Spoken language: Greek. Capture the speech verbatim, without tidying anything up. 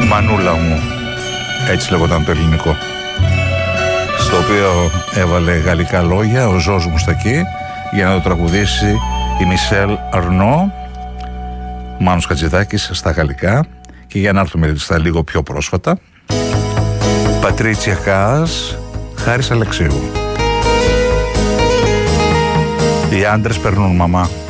Μανούλα μου, έτσι λεγόταν το ελληνικό, στο οποίο έβαλε γαλλικά λόγια ο Ζορζ Μουστακή για να το τραγουδήσει η Μισελ Αρνό, Μάνος Χατζηδάκης στα γαλλικά. Και για να έρθουμε στα λίγο πιο πρόσφατα, Πατρίτσια Κάς, Χάρης Αλεξίου. Οι άντρες περνούν, μαμά.